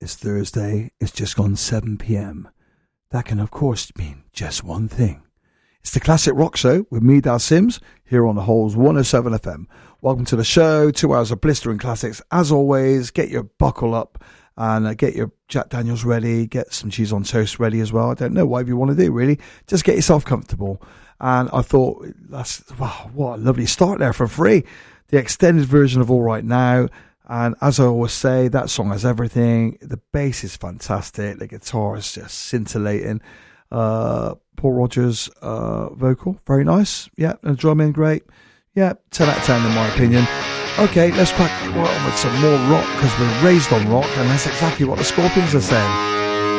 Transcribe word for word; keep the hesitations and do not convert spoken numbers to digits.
It's Thursday. It's just gone seven p.m. That can, of course, mean just one thing. It's the Classic Rock Show with me, Dal Sims, here on the Holes one oh seven F M. Welcome to the show. Two hours of blistering classics. As always, get your buckle up and uh, get your Jack Daniels ready. Get some cheese on toast ready as well. I don't know, whatever you want to do, really. Just get yourself comfortable. And I thought, that's wow, what a lovely start there for free. The extended version of All Right Now. And as I always say, that song has everything. The bass is fantastic. The guitar is just scintillating. Uh, Paul Rodgers' uh, vocal, very nice. Yeah, and the drumming, great. Yeah, ten out of ten in my opinion. Okay, let's crack on with some more rock, because we're raised on rock, and that's exactly what the Scorpions are saying.